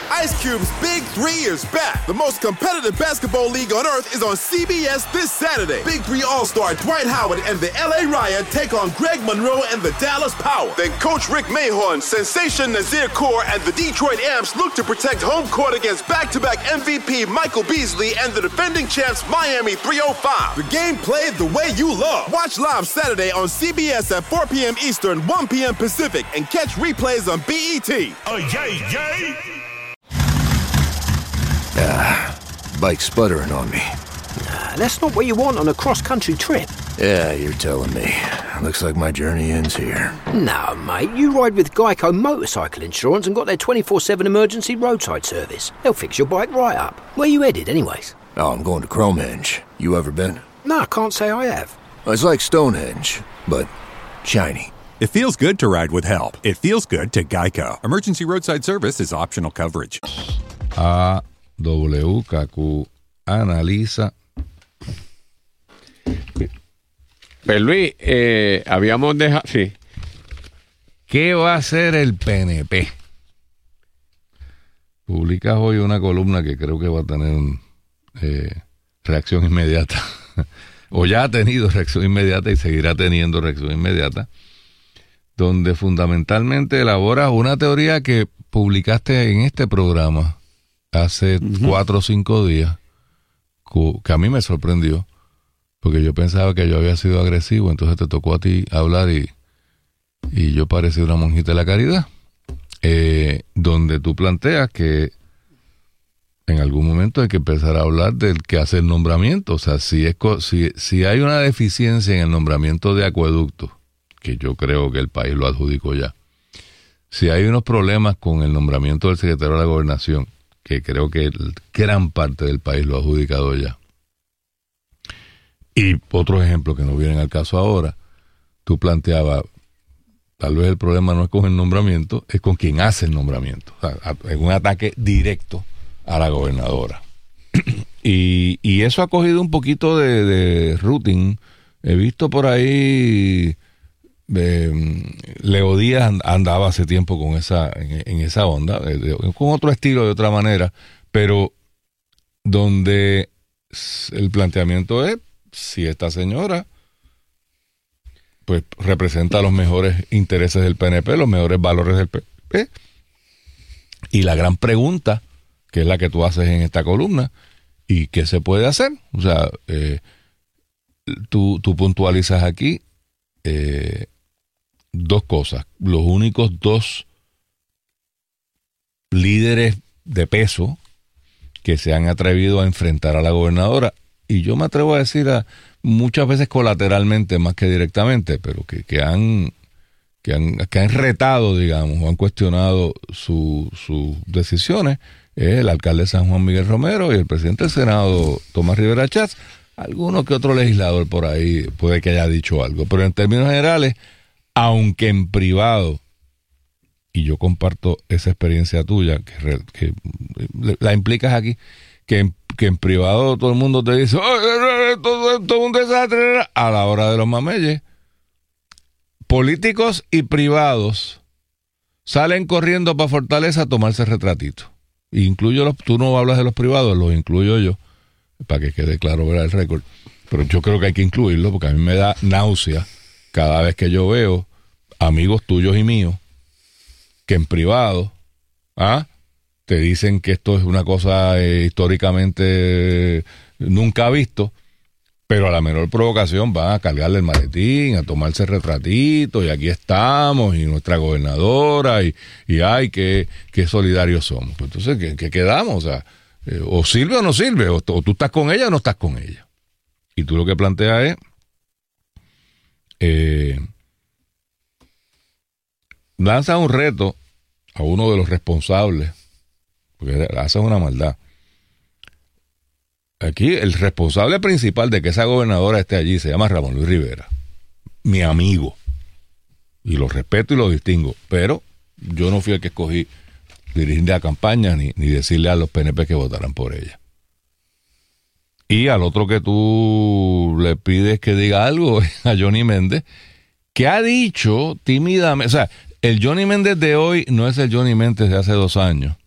Ice Cube's Big 3 is back. The most competitive basketball league on earth is on CBS this Saturday. Big 3 All-Star Dwight Howard and the LA Riot take on Greg Monroe and the Dallas Power. Then Coach Rick Mahorn, Sensation Nazir Kaur, and the Detroit Amps look to protect home court against back-to-back MVP Michael Beasley and the defending champs Miami 305. The game played the way you love. Watch live Saturday on CBS at 4 p.m. Eastern, 1 p.m. Pacific, and catch replays on BET. Oh, yay, yay! Bike's sputtering on me. That's not what you want on a cross-country trip. Yeah, you're telling me. Looks like my journey ends here. No, mate, you ride with Geico Motorcycle Insurance and got their 24/7 emergency roadside service. They'll fix your bike right up. Where you headed, anyways? Oh, I'm going to Cromenge. You ever been? No, I can't say I have. It's like Stonehenge, but shiny. It feels good to ride with help. It feels good to Geico. Emergency roadside service is optional coverage. WKQ analiza. Pero Luis, habíamos dejado... Sí. ¿Qué va a hacer el PNP? Publicas hoy una columna que creo que va a tener reacción inmediata. O ya ha tenido reacción inmediata y seguirá teniendo reacción inmediata. Donde fundamentalmente elaboras una teoría que publicaste en este programa hace 4 o 5 días, que a mí me sorprendió, porque yo pensaba que yo había sido agresivo, entonces te tocó a ti hablar y yo parecía una monjita de la caridad, donde tú planteas que en algún momento hay que empezar a hablar del que hace el nombramiento. O sea, si hay una deficiencia en el nombramiento de acueductos, que yo creo que el país lo adjudicó ya, si hay unos problemas con el nombramiento del secretario de la Gobernación, que creo que gran parte del país lo ha adjudicado ya, y otros ejemplos que no vienen al caso ahora, tú planteabas, tal vez el problema no es con el nombramiento, es con quien hace el nombramiento. O sea, es un ataque directo a la gobernadora. y eso ha cogido un poquito de routing. He visto por ahí... Leo Díaz andaba hace tiempo con en esa onda, con otro estilo, de otra manera, pero donde el planteamiento es, si esta señora pues representa los mejores intereses del PNP, los mejores valores del PNP, y la gran pregunta, que es la que tú haces en esta columna, ¿y qué se puede hacer? O sea, tú puntualizas aquí dos cosas. Los únicos 2 líderes de peso que se han atrevido a enfrentar a la gobernadora, y yo me atrevo a decir muchas veces colateralmente más que directamente, pero que han retado, digamos, o han cuestionado sus decisiones, es el alcalde de San Juan, Miguel Romero, y el presidente del Senado, Tomás Rivera Chats. Alguno que otro legislador por ahí puede que haya dicho algo, pero en términos generales, aunque en privado, y yo comparto esa experiencia tuya, que la implicas aquí, que en privado todo el mundo te dice, todo un desastre, a la hora de los mameyes, políticos y privados salen corriendo para Fortaleza a tomarse retratitos. Incluyo tú no hablas de los privados, los incluyo yo, para que quede claro, ¿verdad?, el récord. Pero yo creo que hay que incluirlo, porque a mí me da náusea cada vez que yo veo amigos tuyos y míos que en privado te dicen que esto es una cosa históricamente nunca visto, pero a la menor provocación van a cargarle el maletín, a tomarse retratitos, y aquí estamos, y nuestra gobernadora, y ay, qué solidarios somos. Pues entonces, ¿qué quedamos? O sea, o sirve o no sirve, o tú estás con ella o no estás con ella. Y tú lo que planteas es lanza un reto a uno de los responsables, porque haces una maldad. Aquí el responsable principal de que esa gobernadora esté allí se llama Ramón Luis Rivera, mi amigo, y lo respeto y lo distingo, pero yo no fui el que escogí dirigir la campaña ni decirle a los PNP que votaran por ella. Y al otro que tú le pides que diga algo es a Johnny Méndez, que ha dicho tímidamente, o sea, el Johnny Méndez de hoy no es el Johnny Méndez de hace 2 años,